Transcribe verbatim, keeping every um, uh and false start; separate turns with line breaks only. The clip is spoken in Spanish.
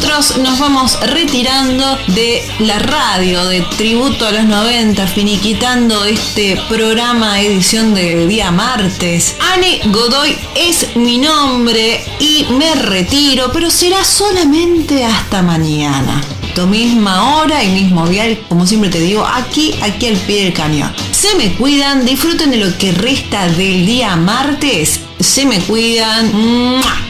nosotros nos vamos retirando de la radio de Tributo a los noventa, finiquitando este programa edición de día martes. Ani Godoy es mi nombre y me retiro, pero será solamente hasta mañana. Misma hora y mismo dial, como siempre te digo, aquí, aquí al pie del cañón. Se me cuidan, disfruten de lo que resta del día martes. Se me cuidan. ¡Mua!